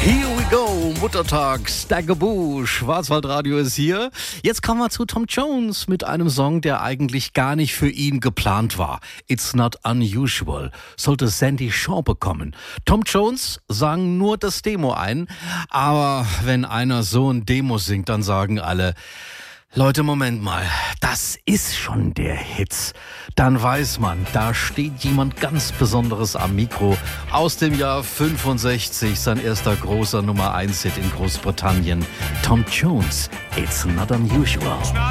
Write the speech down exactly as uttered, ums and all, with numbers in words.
Here we go, Muttertag, Stagaboo, Schwarzwaldradio ist hier. Jetzt kommen wir zu Tom Jones mit einem Song, der eigentlich gar nicht für ihn geplant war. It's not unusual, sollte Sandy Shaw bekommen. Tom Jones sang nur das Demo ein, aber wenn einer so ein Demo singt, dann sagen alle: Leute, Moment mal, das ist schon der Hit. Dann weiß man, da steht jemand ganz Besonderes am Mikro. Aus dem Jahr fünfundsechzig, sein erster großer Nummer eins Hit in Großbritannien. Tom Jones, It's Not Unusual.